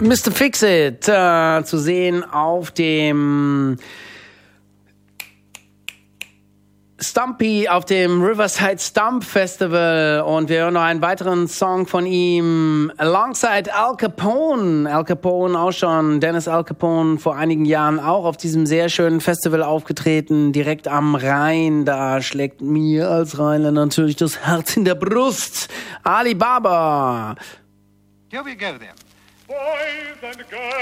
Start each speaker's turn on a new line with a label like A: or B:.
A: Mr. Fix-It zu sehen auf dem Stumpy, auf dem Riverside Stump Festival, und wir hören noch einen weiteren Song von ihm alongside Al Capone. Al Capone auch schon, Dennis Al Capone vor einigen Jahren auch auf diesem sehr schönen Festival aufgetreten, direkt am Rhein. Da schlägt mir als Rheinländer natürlich das Herz in der Brust. Ali Baba.
B: Here we go then.
C: Boys and girls.